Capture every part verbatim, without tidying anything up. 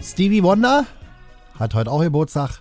Stevie Wonder hat heute auch Geburtstag.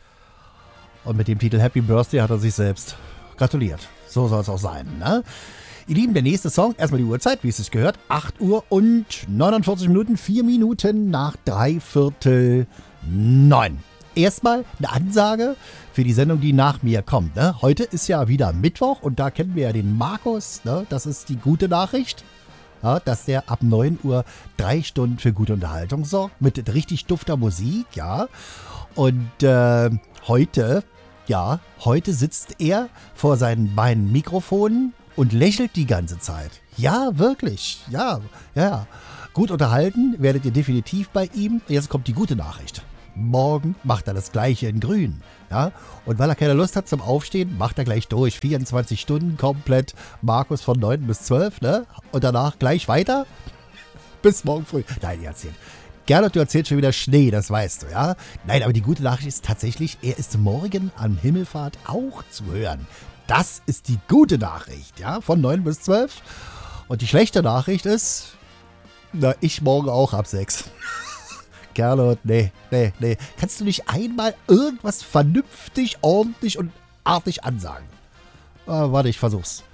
Und mit dem Titel Happy Birthday hat er sich selbst gratuliert. So soll es auch sein, ne? Ihr Lieben, der nächste Song, erstmal die Uhrzeit, wie es sich gehört. acht Uhr und neunundvierzig Minuten, vier Minuten nach dreiviertel neun. Erstmal eine Ansage für die Sendung, die nach mir kommt. Ne? Heute ist ja wieder Mittwoch und da kennen wir ja den Markus. Ne? Das ist die gute Nachricht, ja, dass der ab neun Uhr drei Stunden für gute Unterhaltung sorgt. Mit richtig dufter Musik, ja. Und äh, heute, ja, heute sitzt er vor seinen beiden Mikrofonen und lächelt die ganze Zeit. Ja, wirklich. Ja, ja. Gut unterhalten werdet ihr definitiv bei ihm. Jetzt kommt die gute Nachricht. Morgen macht er das Gleiche in Grün. Ja? Und weil er keine Lust hat zum Aufstehen, macht er gleich durch. vierundzwanzig Stunden komplett. Markus von neun bis zwölf. Ne? Und danach gleich weiter. Bis morgen früh. Nein, ihr erzählt. Gernot, du erzählst schon wieder Schnee, das weißt du, ja? Nein, aber die gute Nachricht ist tatsächlich, er ist morgen an Himmelfahrt auch zu hören. Das ist die gute Nachricht, ja? Von neun bis zwölf. Und die schlechte Nachricht ist, na, ich morgen auch ab sechs. Gernot, nee, nee, nee. Kannst du nicht einmal irgendwas vernünftig, ordentlich und artig ansagen? Ah, warte, ich versuch's.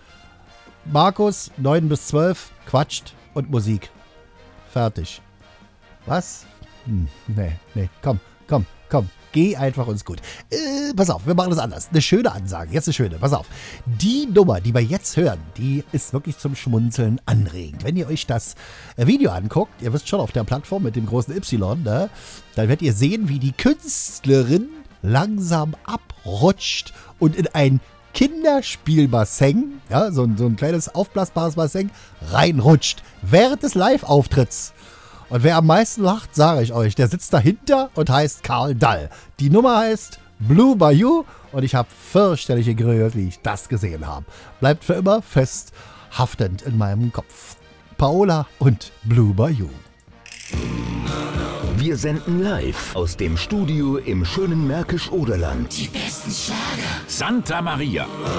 Markus, neun bis zwölf, quatscht und Musik. Fertig. Was? Hm, nee, nee, komm, komm, komm. Geh einfach uns gut. Äh, pass auf, wir machen das anders. Eine schöne Ansage, jetzt eine schöne, pass auf. Die Nummer, die wir jetzt hören, die ist wirklich zum Schmunzeln anregend. Wenn ihr euch das Video anguckt, ihr wisst schon, auf der Plattform mit dem großen Y, ne, dann werdet ihr sehen, wie die Künstlerin langsam abrutscht und in ein Kinderspielbassin, ja, so ein, so ein kleines aufblasbares Bassin, reinrutscht. Während des Live-Auftritts. Und wer am meisten lacht, sage ich euch, der sitzt dahinter und heißt Karl Dall. Die Nummer heißt Blue Bayou und ich habe fürchterlich gegrölt, wie ich das gesehen habe. Bleibt für immer fest haftend in meinem Kopf. Paola und Blue Bayou. Wir senden live aus dem Studio im schönen Märkisch-Oderland. Die besten Schlager. Santa Maria.